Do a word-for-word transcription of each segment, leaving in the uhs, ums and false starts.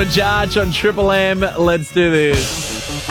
and Jarch on Triple M. Let's do this.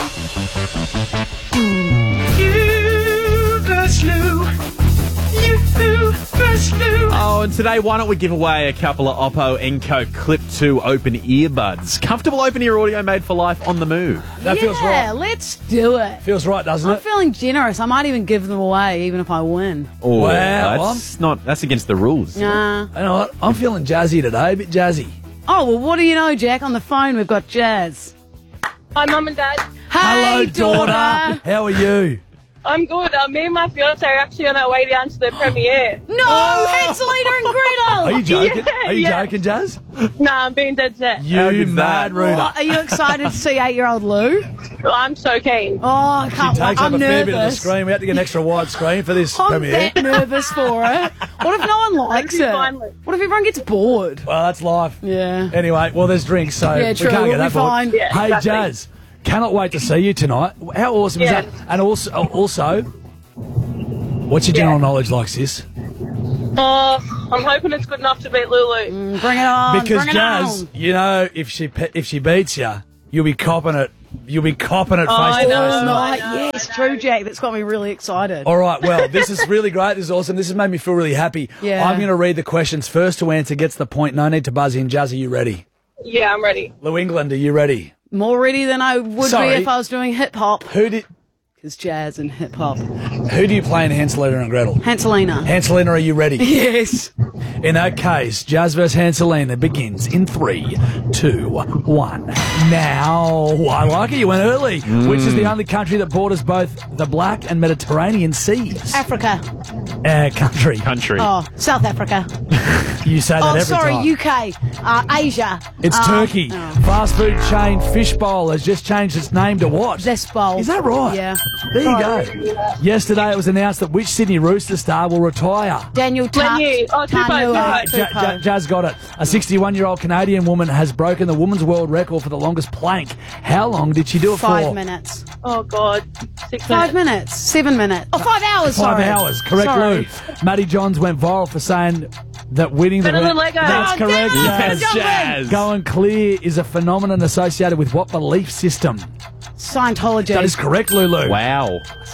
You first Lou. You first Lou. Oh, and today, why don't we give away a couple of Oppo Enco Clip two open earbuds? Comfortable open ear audio made for life on the move. That yeah, feels right. let's do it. Feels right, doesn't I'm it? feeling generous. I might even give them away, even if I win. Oh, Wow, that's not. That's against the rules. Nah. You know what? I'm feeling jazzy today, a bit jazzy. Oh, well, what do you know, Jack? On the phone, we've got Jazz. Hi, Mum and Dad. Hello, Hey, daughter. How are you? I'm good. Uh, me and my fiance are actually on our way down to the premiere. No, Hanselina and Gretel. Are you joking? Yeah, are you yeah. joking, Jazz? Nah, I'm being dead set. You good's mad that? Ruder. What, are you excited to see eight-year-old Lou? I'm so keen. Oh, I She can't wait. takes I'm up a fair bit of the nervous. screen. We had to get an extra wide screen for this I'm premiere. that nervous for it. What if no one likes be it? fine, Lou. What if everyone gets bored? Well, that's life. Yeah. Anyway, well, there's drinks, so Yeah, we true. can't We'll get that be bored. fine. Yeah, Hey, exactly. Jazz, cannot wait to see you tonight. How awesome Yeah. is that? And also, also, what's your general Yeah. knowledge like, sis? Oh, I'm hoping it's good enough to beat Lulu. Bring it on. Because bring it Jazz, on. you know, if she pe- if she beats you, you'll be copping it. You'll be copping it face I to know. face Oh, tonight. no, yes, true, Jack. That's got me really excited. All right, well, this is really great. This is awesome. This has made me feel really happy. Yeah. I'm going to read the questions. First to answer gets the point. No need to buzz in. Jazz, are you ready? Yeah, I'm ready. Lou England, are you ready? More ready than I would Sorry. be if I was doing hip hop. Who did? Because jazz and hip hop. Who do you play in Hanselina and Gretel? Hanselina. Hanselina, are you ready? Yes. In that case, Jazz versus Hanselina begins in three, two, one. Now, I like it. You went early. Which is the only country that borders both the Black and Mediterranean seas? Africa. Uh, country. Country. Oh, South Africa. You say that Oh, every sorry, time. U K. Uh, Asia. It's Uh, Turkey. oh. Fast food chain Fishbowl has just changed its name to what? Zest Bowl. Is that right? Yeah. There you go. Yesterday it was announced that which Sydney Rooster star will retire. Daniel Tuck. Lenny. Oh, Tupou, Tanua, Tupou. Ja- Tupou. Ja- Jazz got it. A sixty-one-year-old Canadian woman has broken the woman's world record for the longest plank. How long did she do it Five for? minutes. Oh, God. Six Five minutes. minutes. Seven minutes. Oh, five hours, Five sorry. hours. Correct, Sorry. Lou. Matty Johns went viral for saying that winning the... Better than re- Lego. That's Oh, correct, damn it. Jazz. Yes, Jazz. Going clear is a phenomenon associated with what belief system? Scientology. That is correct, Lulu. Wow.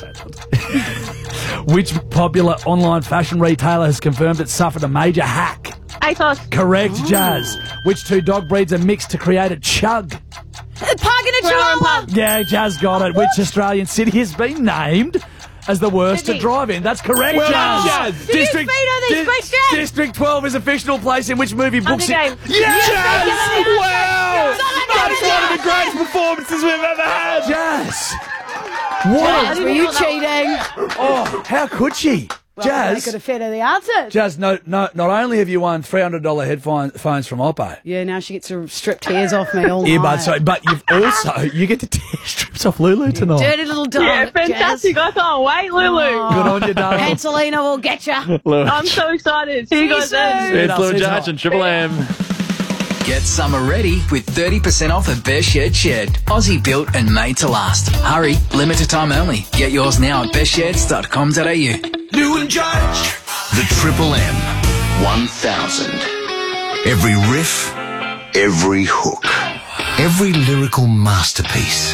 Which popular online fashion retailer has confirmed it suffered a major hack? ASOS. Correct, Jazz. Which two dog breeds are mixed to create a chug? Uh, Pug and a Brown Chihuahua. Pug. Yeah, Jazz got it. Which Australian city has been named as the worst to Sydney. drive in? That's correct, Well done, Jazz. Jazz. Did you speed on these questions? District twelve is a fictional place in which movie books... Hunger Games. Yes! Yes! Wow! That's one of the greatest performances we've ever had. Jazz! Jazz, What? were you cheating? Oh, how could she? They Jazz, could have fed her the answer. Jazz, no, no, not only have you won three hundred dollars headphones from Oppo, Yeah, now she gets to strip tears off me all night. earbuds, sorry, but you've also, you get to tear strips off Lulu tonight. Dirty little dog. Yeah, fantastic. I can't wait, Lulu. Good on you, darling. Hanselina will get you. I'm so excited. See you guys then. soon. It's Lou See you Jarch tonight. and Triple M. Get summer ready with thirty percent off at Best Shed Shed. Aussie built and made to last. Hurry, limited time only. Get yours now at best sheds dot com dot a u. Lou and Jarch. The Triple M one thousand. Every riff, every hook, every lyrical masterpiece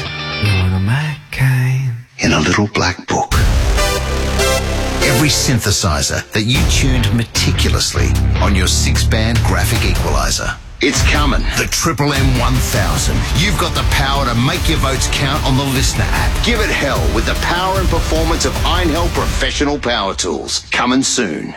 in a little black book. Every synthesizer that you tuned meticulously on your six-band graphic equalizer. It's coming. The Triple M one thousand. You've got the power to make your votes count on the Listener app. Give it hell with the power and performance of Einhell Professional Power Tools. Coming soon.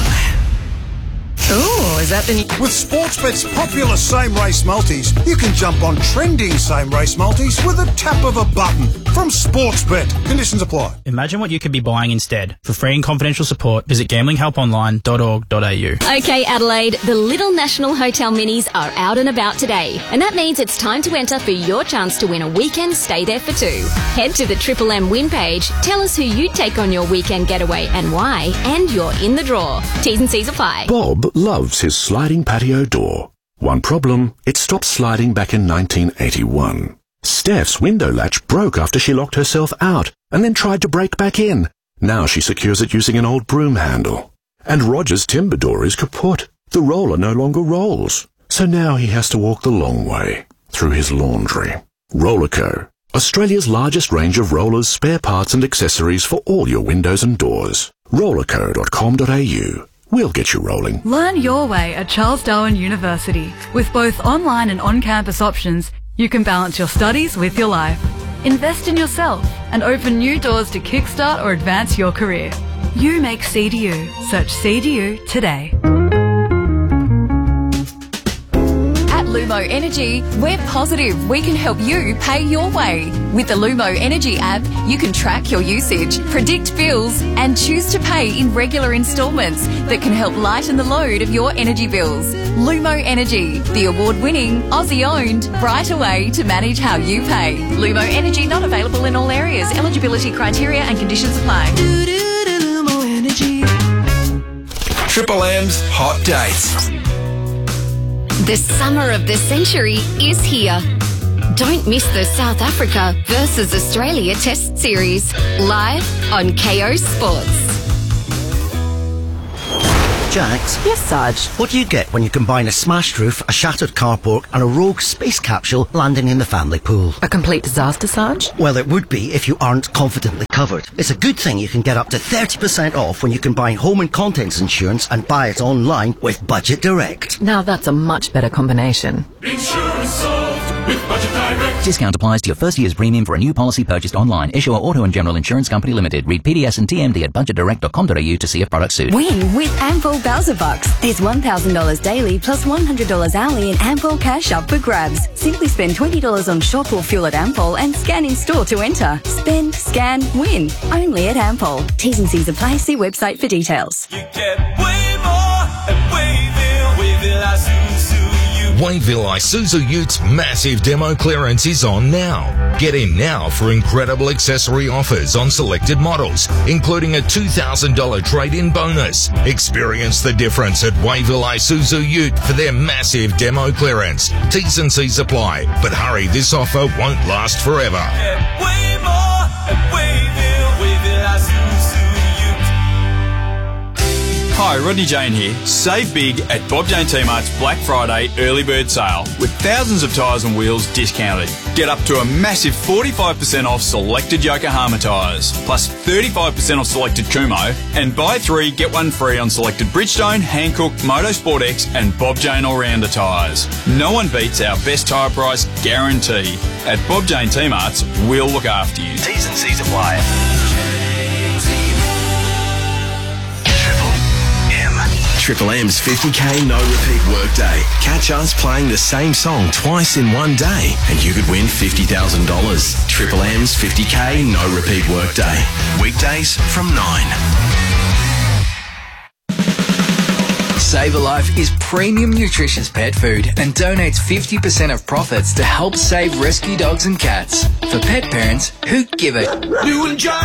Ooh, is that the new... With Sportsbet's popular same-race multis, you can jump on trending same-race multis with a tap of a button from Sportsbet. Conditions apply. Imagine what you could be buying instead. For free and confidential support, visit gambling help online dot org dot a u. Okay, Adelaide, the Little National Hotel Minis are out and about today, and that means it's time to enter for your chance to win a weekend stay there for two. Head to the Triple M win page, tell us who you'd take on your weekend getaway and why, and you're in the draw. T's and C's apply. Bob loves his sliding patio door. One problem, it stopped sliding back in nineteen eighty-one. Steph's window latch broke after she locked herself out and then tried to break back in. Now she secures it using an old broom handle. And Roger's timber door is kaput. The roller no longer rolls. So now he has to walk the long way. through his laundry. Rollerco, Australia's largest range of rollers, spare parts and accessories for all your windows and doors. rollerco dot com dot a u. We'll get you rolling. Learn your way at Charles Darwin University. With both online and on-campus options, you can balance your studies with your life. Invest in yourself and open new doors to kickstart or advance your career. You make C D U. Search C D U today. At Lumo Energy, we're positive we can help you pay your way. With the Lumo Energy app, you can track your usage, predict bills, and choose to pay in regular instalments that can help lighten the load of your energy bills. Lumo Energy, the award-winning, Aussie-owned, brighter way to manage how you pay. Lumo Energy not available in all areas. Eligibility criteria and conditions apply. Triple M's Hot Dates. The summer of the century is here. Don't miss the South Africa versus Australia Test Series, live on K O Sports. Jax? Yes, Sarge? What do you get when you combine a smashed roof, a shattered carport and a rogue space capsule landing in the family pool? A complete disaster, Sarge? Well, it would be if you aren't confidently covered. It's a good thing you can get up to thirty percent off when you combine home and contents insurance and buy it online with Budget Direct. Now that's a much better combination. Insurance solved with Budget Direct. Discount applies to your first year's premium for a new policy purchased online. Issuer Auto and General Insurance Company Limited. Read P D S and T M D at budget direct dot com dot a u to see if products suit. Win with Ampol Bowser Bucks. There's one thousand dollars daily plus one hundred dollars hourly in Ampol cash up for grabs. Simply spend twenty dollars on shop or fuel at Ampol and scan in store to enter. Spend, scan, win. Only at Ampol. T's and C's apply. See website for details. You get way more at Wayville. Wayville Isuzu Ute. Wayville Isuzu Ute's massive demo clearance is on now. Get in now for incredible accessory offers on selected models, including a two thousand dollars trade-in bonus. Experience the difference at Wayville Isuzu Ute for their massive demo clearance. T's and C's apply, but hurry, this offer won't last forever. Get way more at Wayville. Wayville Isuzu Ute. Hi, Rodney Jane here. Save big at Bob Jane T-Mart's Black Friday early bird sale with thousands of tyres and wheels discounted. Get up to a massive forty-five percent off selected Yokohama tyres, plus thirty-five percent off selected Kumo, and buy three, get one free on selected Bridgestone, Hankook, Motorsport X and Bob Jane All-Rounder tyres. No one beats our best tyre price guarantee. At Bob Jane T-Mart's, we'll look after you. T's and C's apply. Triple M's fifty K no repeat workday. Catch us playing the same song twice in one day and you could win fifty thousand dollars. Triple M's fifty K no repeat workday. Weekdays from nine. Save a Life is premium nutritious pet food and donates fifty percent of profits to help save rescue dogs and cats. For pet parents who give it. You enjoy